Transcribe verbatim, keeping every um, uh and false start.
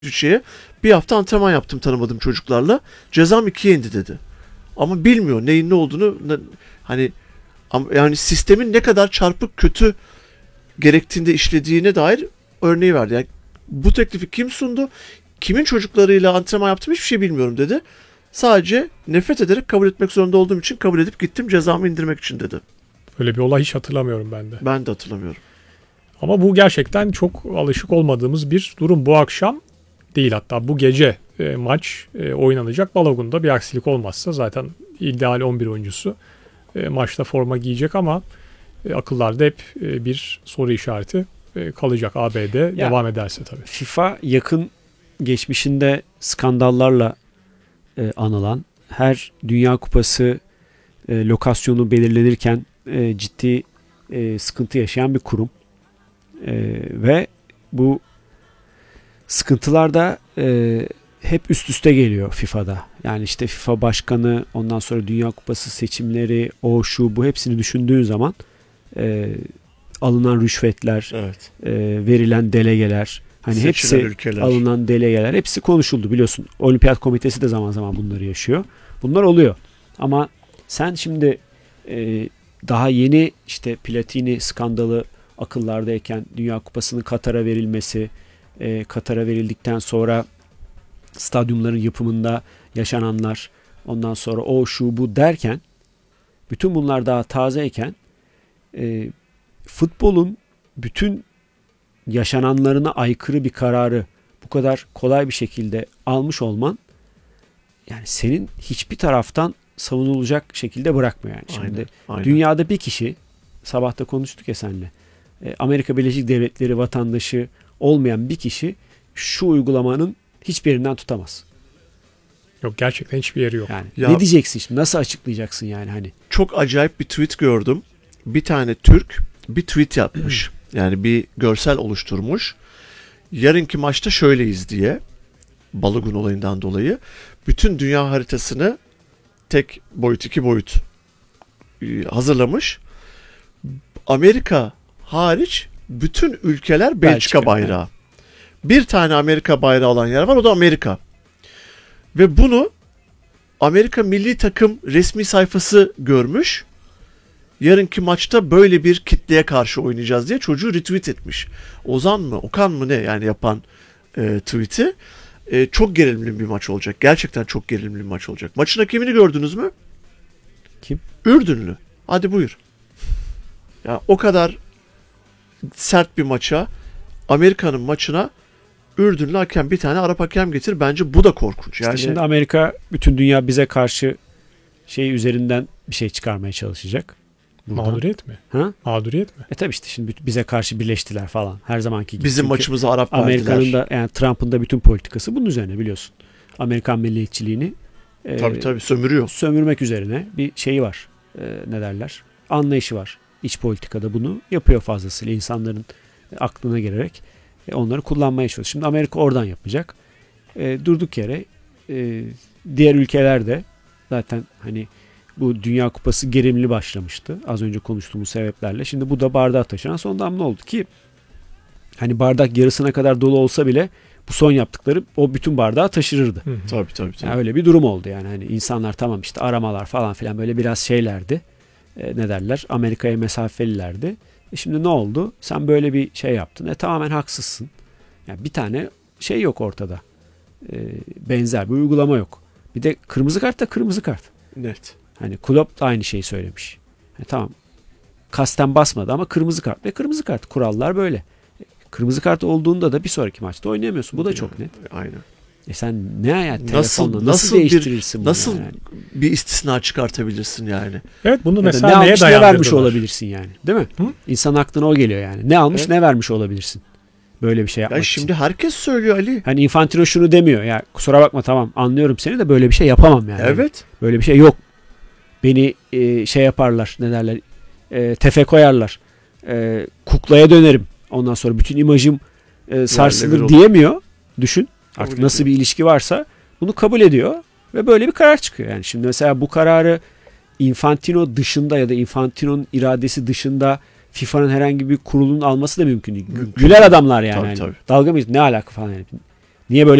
şeye bir hafta antrenman yaptım tanımadığım çocuklarla. Cezam ikiye indi dedi. Ama bilmiyor neyin ne olduğunu, ne, hani yani sistemin ne kadar çarpık kötü gerektiğinde işlediğine dair örneği verdi. Yani bu teklifi kim sundu? Kimin çocuklarıyla antrenman yaptım hiçbir şey bilmiyorum dedi. Sadece nefret ederek kabul etmek zorunda olduğum için kabul edip gittim cezamı indirmek için dedi. Öyle bir olay hiç hatırlamıyorum ben de. Ben de hatırlamıyorum. Ama bu gerçekten çok alışık olmadığımız bir durum. Bu akşam değil, hatta bu gece e, maç e, oynanacak. Balogun'da bir aksilik olmazsa zaten ideal on bir oyuncusu e, maçta forma giyecek ama e, akıllarda hep e, bir soru işareti e, kalacak A B D ya, devam ederse tabii. FIFA yakın geçmişinde skandallarla e, anılan, her Dünya Kupası e, lokasyonu belirlenirken e, ciddi e, sıkıntı yaşayan bir kurum. E, ve bu sıkıntılar da e, hep üst üste geliyor FIFA'da. Yani işte FIFA başkanı, ondan sonra Dünya Kupası seçimleri, o şu bu hepsini düşündüğün zaman e, alınan rüşvetler, evet. e, verilen delegeler, hani seçilen hepsi ülkeler, alınan delegeler hepsi konuşuldu biliyorsun. Olimpiyat Komitesi de zaman zaman bunları yaşıyor. Bunlar oluyor. Ama sen şimdi e, daha yeni işte Platini skandalı akıllardayken Dünya Kupası'nın Katar'a verilmesi, e, Katar'a verildikten sonra stadyumların yapımında yaşananlar, ondan sonra o şu bu derken, bütün bunlar daha tazeyken e, futbolun bütün yaşananlarına aykırı bir kararı bu kadar kolay bir şekilde almış olman, yani senin hiçbir taraftan savunulacak şekilde bırakmıyor yani. Şimdi aynen, aynen. Dünyada bir kişi, sabah da konuştuk ya seninle, Amerika Birleşik Devletleri vatandaşı olmayan bir kişi şu uygulamanın hiçbirinden tutamaz. Yok, gerçekten hiçbir yeri yok. Yani ya, ne diyeceksin şimdi? Nasıl açıklayacaksın yani hani? Çok acayip bir tweet gördüm. Bir tane Türk bir tweet yapmış. Yani bir görsel oluşturmuş. Yarınki maçta şöyleyiz diye. Balogun olayından dolayı. Bütün dünya haritasını tek boyut, iki boyut hazırlamış. Amerika hariç bütün ülkeler Belçika, Belçika bayrağı. Yani. Bir tane Amerika bayrağı olan yer var, o da Amerika. Ve bunu Amerika milli takım resmi sayfası görmüş. Yarınki maçta böyle bir kitleye karşı oynayacağız diye çocuğu retweet etmiş. Ozan mı, Okan mı ne yani yapan e, tweet'i. E, çok gerilimli bir maç olacak. Gerçekten çok gerilimli bir maç olacak. Maçın hakemini gördünüz mü? Kim? Ürdünlü. Hadi buyur. Ya o kadar sert bir maça, Amerika'nın maçına Ürdünlü hakem, bir tane Arap hakem getir. Bence bu da korkunç. Yani işte şimdi Amerika, bütün dünya bize karşı şey üzerinden bir şey çıkarmaya çalışacak. Buradan. Mağduriyet mi? Ha? Mağduriyet mi? E tabii işte şimdi bize karşı birleştiler falan. Her zamanki gibi. Bizim çünkü maçımızı Arap verdiler. Amerika'nın da, yani Trump'ın da bütün politikası bunun üzerine biliyorsun. Amerikan milliyetçiliğini e, tabii tabii sömürüyor. Sömürmek üzerine bir şeyi var. E, ne derler? Anlayışı var. İç politikada bunu yapıyor fazlasıyla. İnsanların aklına girerek e, onları kullanmaya çalışıyor. Şimdi Amerika oradan yapacak. E, durduk yere e, diğer ülkeler de zaten hani bu Dünya Kupası gerilimli başlamıştı. Az önce konuştuğumuz sebeplerle. Şimdi bu da bardağı taşıran son damla oldu ki hani bardak yarısına kadar dolu olsa bile bu son yaptıkları o bütün bardağı taşırırdı. Hı hı. Tabii tabii. tabii. Yani öyle bir durum oldu yani. Hani insanlar tamam işte aramalar falan filan böyle biraz şeylerdi. E, ne derler? Amerika'ya mesafelilerdi. E şimdi ne oldu? Sen böyle bir şey yaptın. E tamamen haksızsın. Yani bir tane şey yok ortada. E, benzer bir uygulama yok. Bir de kırmızı kart da kırmızı kart. Net. Hani Klopp da aynı şeyi söylemiş. E, tamam. Kasten basmadı ama kırmızı kart ve kırmızı kart. Kurallar böyle. E, kırmızı kart olduğunda da bir sonraki maçta oynayamıyorsun. Bu da çok net. Aynen. E sen ne hayat nasıl, telefonla nasıl, nasıl değiştirirsin bir, bunu? Nasıl yani? bir istisna çıkartabilirsin yani? Evet, bunu ya mesela ne neye almış ne vermiş olabilirsin yani. Değil mi? Hı? İnsan aklına o geliyor yani. Ne almış evet. ne vermiş olabilirsin. Böyle bir şey yapmak ya için. Şimdi herkes söylüyor Ali. Hani Infantino şunu demiyor. Ya kusura bakma tamam anlıyorum seni de böyle bir şey yapamam yani. Evet. Böyle bir şey yok. Beni e, şey yaparlar ne derler e, tefe koyarlar. E, kuklaya dönerim. Ondan sonra bütün imajım e, sarsılır diyemiyor. Düşün. Kabul Artık ediyor. Nasıl bir ilişki varsa bunu kabul ediyor ve böyle bir karar çıkıyor. Yani şimdi mesela bu kararı Infantino dışında ya da Infantino'nun iradesi dışında FIFA'nın herhangi bir kurulunun alması da mümkün değil. Mümkün. Güler adamlar yani. Tabii, yani. tabii. Dalga mı? Ne alaka falan yani. Niye böyle